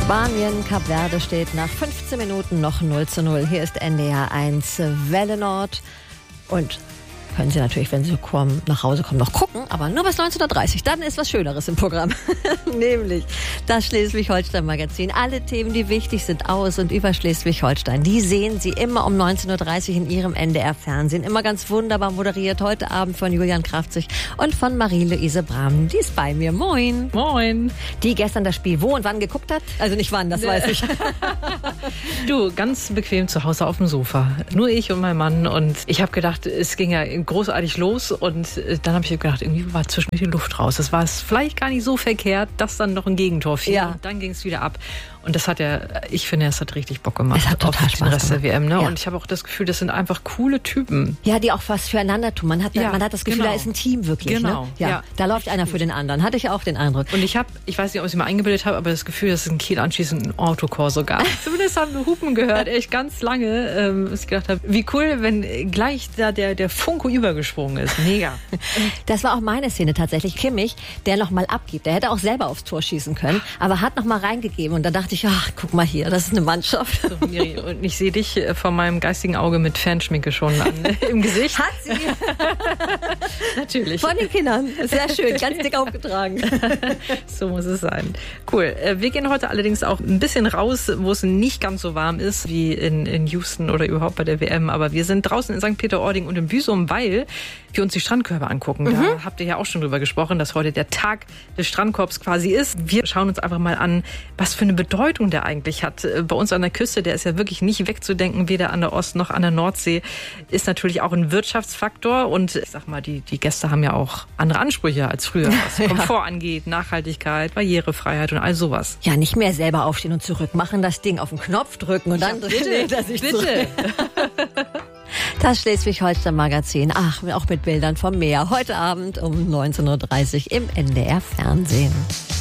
Spanien, Kap Verde steht nach 15 Minuten noch 0:0. Hier ist NDR 1 Welle Nord. Und können Sie natürlich, wenn Sie nach Hause kommen, noch gucken, aber nur bis 19:30 Uhr. Dann ist was Schöneres im Programm. Nämlich das Schleswig-Holstein-Magazin. Alle Themen, die wichtig sind aus und über Schleswig-Holstein, die sehen Sie immer um 19:30 Uhr in Ihrem NDR-Fernsehen. Immer ganz wunderbar moderiert. Heute Abend von Julian Krafzig und von Marie-Louise Brahm. Die ist bei mir. Moin. Moin. Die gestern das Spiel wo und wann geguckt hat? Also nicht wann, das weiß ich. Du, ganz bequem zu Hause auf dem Sofa. Nur ich und mein Mann. Und ich habe gedacht, es ging ja großartig los. Und dann habe ich gedacht, irgendwie war zwischendurch die Luft raus. Das war es vielleicht gar nicht so verkehrt, dass dann noch ein Gegentor fiel. Ja. Und dann ging es wieder ab. Und das hat ja, ich finde, es hat richtig Bock gemacht. Es hat total auf den Spaß Rest gemacht. der WM. Ne? Ja. Und ich habe auch das Gefühl, das sind einfach coole Typen. Ja, die auch was füreinander tun. Man hat das Gefühl, genau. da ist ein Team wirklich. Genau, Ne? Ja, ja. da läuft einer für den anderen. Hatte ich auch den Eindruck. Und ich weiß nicht, ob ich es mir eingebildet habe, aber das Gefühl, dass es in Kiel anschließend ein Autokorso gab. Zumindest haben wir Hupen gehört, echt ganz lange. Dass ich gedacht habe, wie cool, wenn gleich da der Funke übergesprungen ist. Mega. Das war auch meine Szene tatsächlich. Kimmich, der noch mal abgibt. Der hätte auch selber aufs Tor schießen können, aber hat noch mal reingegeben. Und da dachte ich, ach, guck mal hier, das ist eine Mannschaft. So, Miri, und ich sehe dich vor meinem geistigen Auge mit Fanschminke schon im Gesicht. Hat sie. Natürlich. Von den Kindern. Sehr schön, ganz dick aufgetragen. So muss es sein. Cool. Wir gehen heute allerdings auch ein bisschen raus, wo es nicht ganz so warm ist wie in Houston oder überhaupt bei der WM. Aber wir sind draußen in St. Peter-Ording und in Büsum, weil wir uns die Strandkörbe angucken. Da habt ihr ja auch schon drüber gesprochen, dass heute der Tag des Strandkorbs quasi ist. Wir schauen uns einfach mal an, was für eine Bedeutung der eigentlich hat. Bei uns an der Küste, der ist ja wirklich nicht wegzudenken, weder an der Ost- noch an der Nordsee, ist natürlich auch ein Wirtschaftsfaktor. Und ich sag mal, die Gäste haben ja auch andere Ansprüche als früher, was Komfort angeht, Nachhaltigkeit, Barrierefreiheit und all sowas. Ja, nicht mehr selber aufstehen und zurück machen, das Ding auf den Knopf drücken und dann dreht er sich zurück. Das Schleswig-Holstein-Magazin, auch mit Bildern vom Meer. Heute Abend um 19:30 Uhr im NDR-Fernsehen.